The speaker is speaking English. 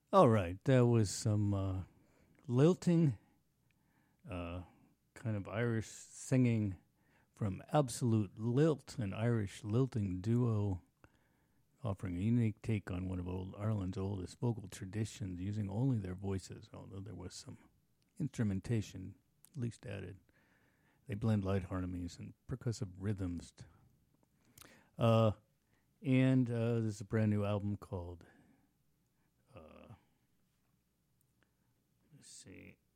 All right, that was some lilting, kind of Irish singing from Absolute Lilt, an Irish lilting duo offering a unique take on one of old Ireland's oldest vocal traditions, using only their voices, although there was some instrumentation at least added. They blend light harmonies and percussive rhythms. Uh, and there's a brand new album called, let's see,